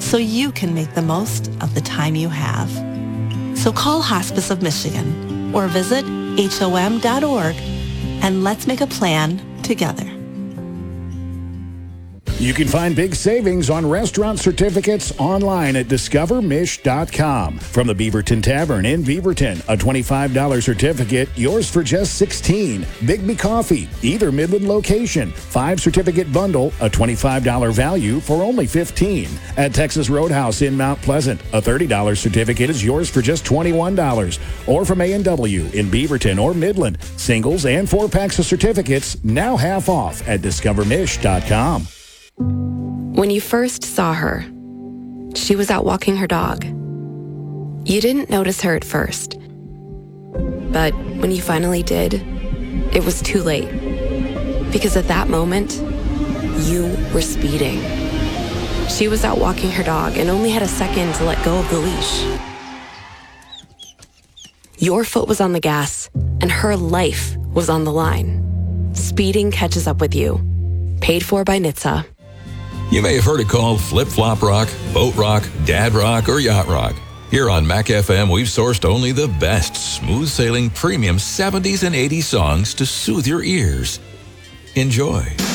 so you can make the most of the time you have. So call Hospice of Michigan or visit HOM.org and let's make a plan together. You can find big savings on restaurant certificates online at discovermish.com. From the Beaverton Tavern in Beaverton, a $25 certificate, yours for just $16. Bigby Coffee, either Midland location, 5-certificate bundle, a $25 value for only $15. At Texas Roadhouse in Mount Pleasant, a $30 certificate is yours for just $21. Or from A&W in Beaverton or Midland, singles and 4-packs of certificates now half off at discovermish.com. When you first saw her, she was out walking her dog. You didn't notice her at first. But when you finally did, it was too late. Because at that moment, you were speeding. She was out walking her dog and only had a second to let go of the leash. Your foot was on the gas, and her life was on the line. Speeding catches up with you. Paid for by NHTSA. You may have heard it called flip-flop rock, boat rock, dad rock, or yacht rock. Here on Mac FM, we've sourced only the best smooth-sailing premium 70s and 80s songs to soothe your ears. Enjoy.